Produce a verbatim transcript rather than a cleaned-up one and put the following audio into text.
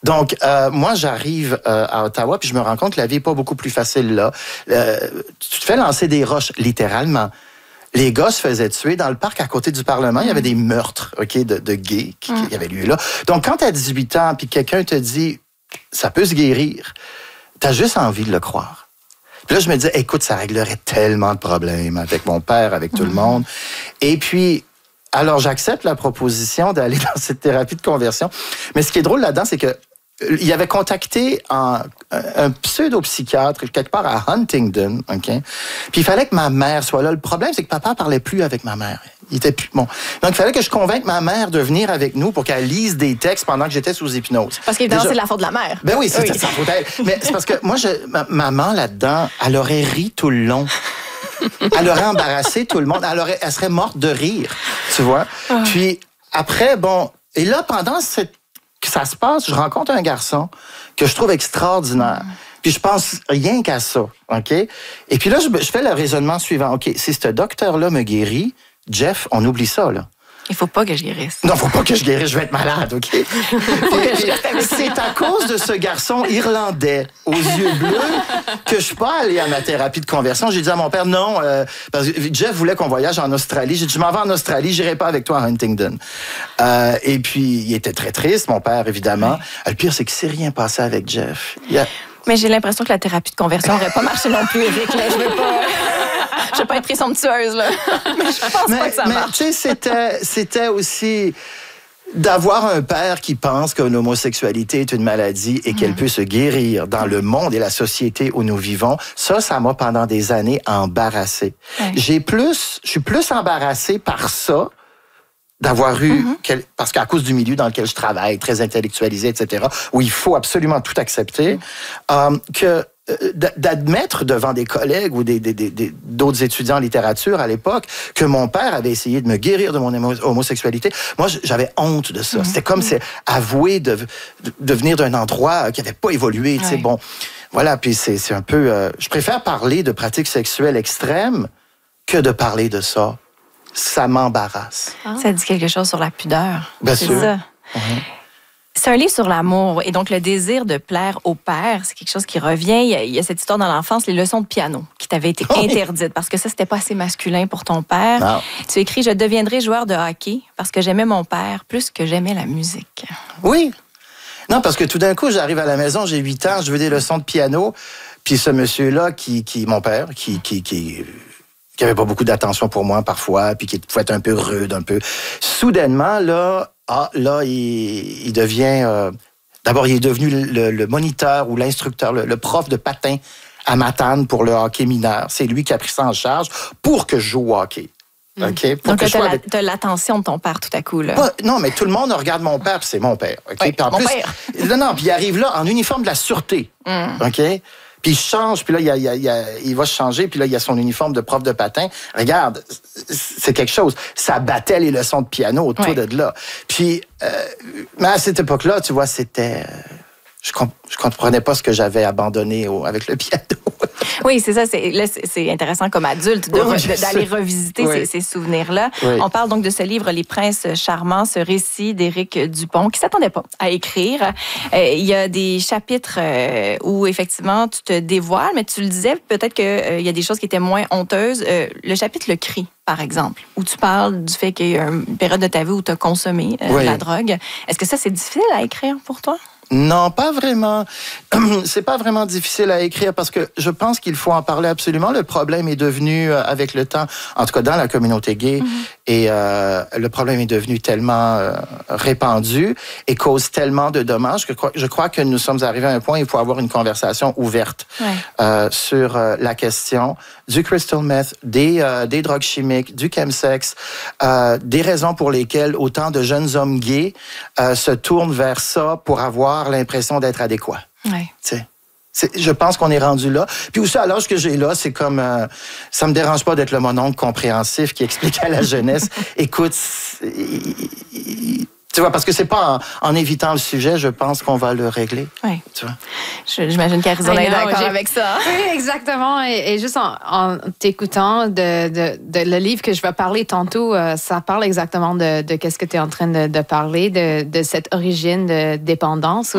Donc, euh, moi, j'arrive euh, à Ottawa, puis je me rends compte que la vie n'est pas beaucoup plus facile là. Euh, tu te fais lancer des roches, littéralement. Les gars se faisaient tuer dans le parc à côté du Parlement. Mm. Il y avait des meurtres, OK, de, de gays qui, mm. qui avaient lieu là. Donc, quand tu as dix-huit ans, puis quelqu'un te dit « ça peut se guérir », tu as juste envie de le croire. Puis là, je me disais, écoute, ça réglerait tellement de problèmes avec mon père, avec tout mmh. le monde. Et puis, alors, j'accepte la proposition d'aller dans cette thérapie de conversion. Mais ce qui est drôle là-dedans, c'est que il avait contacté un, un pseudo-psychiatre quelque part à Huntingdon, OK? Puis il fallait que ma mère soit là. Le problème, c'est que papa parlait plus avec ma mère. Il était plus bon. Donc il fallait que je convainque ma mère de venir avec nous pour qu'elle lise des textes pendant que j'étais sous hypnose. Parce qu'évidemment, c'est de la faute de la mère. Ben oui, c'était oui. sa faute à elle. Mais c'est parce que moi, je, ma, maman là-dedans, elle aurait ri tout le long. Elle aurait embarrassé tout le monde. Elle, aurait, elle serait morte de rire, tu vois. Oh. Puis après, bon, et là, pendant cette que ça se passe, je rencontre un garçon que je trouve extraordinaire. Mm. Puis je pense rien qu'à ça, OK? Et puis là, je, je fais le raisonnement suivant. OK, si ce docteur-là me guérit, Jeff, on oublie ça, là. Il faut pas que je guérisse. Non, faut pas que je guérisse, je vais être malade, OK? Et, c'est à cause de ce garçon irlandais aux yeux bleus que je suis pas allé à ma thérapie de conversion. J'ai dit à mon père, non, euh, parce que Jeff voulait qu'on voyage en Australie. J'ai dit, je m'en vais en Australie, j'irai pas avec toi à Huntingdon. Euh, et puis, il était très triste, mon père, évidemment. Oui. Le pire, c'est qu'il s'est rien passé avec Jeff. A... Mais j'ai l'impression que la thérapie de conversion n'aurait pas marché non plus, Éric. Là, je veux pas... Je ne veux pas être présomptueuse, là. Mais je pense mais, pas que ça mais, marche. Tu sais, c'était, c'était aussi d'avoir un père qui pense qu'une homosexualité est une maladie et qu'elle mmh. peut se guérir dans le monde et la société où nous vivons. Ça, ça m'a pendant des années embarrassé. Ouais. J'ai plus, je suis plus embarrassé par ça, d'avoir eu, mmh. quel, parce qu'à cause du milieu dans lequel je travaille, très intellectualisé, et cetera, où il faut absolument tout accepter, mmh. euh, que d'admettre devant des collègues ou des, des, des, des, d'autres étudiants en littérature à l'époque que mon père avait essayé de me guérir de mon homosexualité. Moi, j'avais honte de ça. Mmh. C'était comme mmh. c'est avouer de, de venir d'un endroit qui n'avait pas évolué. Tu sais, bon, voilà, puis c'est, c'est un peu... Euh, je préfère parler de pratiques sexuelles extrêmes que de parler de ça. Ça m'embarrasse. Ah. Ça dit quelque chose sur la pudeur. Bien sûr. Ça. Mmh. C'est un livre sur l'amour et donc le désir de plaire au père, c'est quelque chose qui revient. Il y a, il y a cette histoire dans l'enfance, les leçons de piano qui t'avaient été oh. interdites parce que ça, c'était pas assez masculin pour ton père. Non. Tu écris « Je deviendrai joueur de hockey parce que j'aimais mon père plus que j'aimais la musique. » Oui. Non, parce que tout d'un coup, j'arrive à la maison, j'ai huit ans, je veux des leçons de piano, puis ce monsieur-là, qui, qui mon père, qui... qui, qui qui avait pas beaucoup d'attention pour moi parfois, puis qui pouvait être un peu rude, un peu... Soudainement, là, ah, là, il, il devient... Euh, d'abord, il est devenu le, le moniteur ou l'instructeur, le, le prof de patin à Matane pour le hockey mineur. C'est lui qui a pris ça en charge pour que je joue au hockey. Mmh. Okay? Pour Donc, que tu as avec... l'attention de ton père tout à coup, là. Pas, non, mais tout le monde regarde mon père, puis c'est mon père. Okay? Oui, puis en mon plus, père. Non, non, puis il arrive là en uniforme de la sûreté. Mmh. OK? Puis il change, puis là, il, y a, il, y a, il, y a, il va se changer, puis là, il y a son uniforme de prof de patin. Regarde, c'est quelque chose. Ça battait les leçons de piano autour ouais. de là. Puis, euh, mais à cette époque-là, tu vois, c'était... Je, comp- je comprenais pas ce que j'avais abandonné au, avec le piano. Oui, c'est ça. C'est, là, c'est, c'est intéressant comme adulte de, oui, de, d'aller revisiter oui. ces, ces souvenirs-là. Oui. On parle donc de ce livre « Les princes charmants », ce récit d'Éric Dupont, qui ne s'attendait pas à écrire. Euh, il y a des chapitres euh, où, effectivement, tu te dévoiles, mais tu le disais, peut-être qu'il euh, y a des choses qui étaient moins honteuses. Euh, le chapitre « Le cri », par exemple, où tu parles du fait qu'il y a une période de ta vie où tu as consommé euh, oui. de la drogue. Est-ce que ça, c'est difficile à écrire pour toi? Non, pas vraiment. C'est pas vraiment difficile à écrire parce que je pense qu'il faut en parler absolument. Le problème est devenu, euh, avec le temps, en tout cas dans la communauté gay, mm-hmm. et euh, le problème est devenu tellement euh, répandu et cause tellement de dommages que je crois que nous sommes arrivés à un point où il faut avoir une conversation ouverte ouais. euh, sur euh, la question du crystal meth, des, euh, des drogues chimiques, du chemsex, euh, des raisons pour lesquelles autant de jeunes hommes gays euh, se tournent vers ça pour avoir l'impression d'être adéquat. Ouais. C'est, je pense qu'on est rendu là. Puis aussi, à l'âge que j'ai là, c'est comme... Euh, ça me dérange pas d'être le mononcle compréhensif qui explique à la jeunesse, écoute, tu vois, parce que c'est pas en, en évitant le sujet, je pense qu'on va le régler. Oui. Tu vois? Je, j'imagine qu'Arizona est d'accord j'ai... avec ça. Oui, exactement. Et, et juste en, en t'écoutant, de, de, de, le livre que je vais parler tantôt, euh, ça parle exactement de, de qu'est-ce que tu es en train de, de parler, de, de cette origine de dépendance.